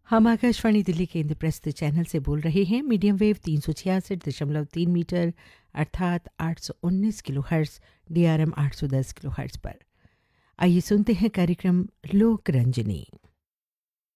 हम आकाशवाणी दिल्ली के इंद्रप्रस्थ चैनल से बोल रहे हैं। मीडियम वेव 366.3 मीटर अर्थात 819 kilo hertz, DRM 810 kilo hertz पर। आइए सुनते हैं कार्यक्रम लोक रंजनी।